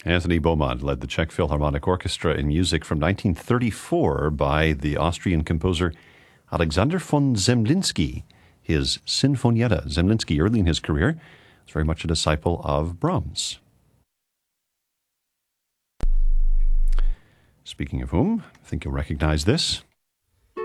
Anthony Beaumont led the Czech Philharmonic Orchestra in music from 1934 by the Austrian composer Alexander von Zemlinsky. His Sinfonietta. Zemlinsky, early in his career, was very much a disciple of Brahms. Speaking of whom, I think you'll recognize this.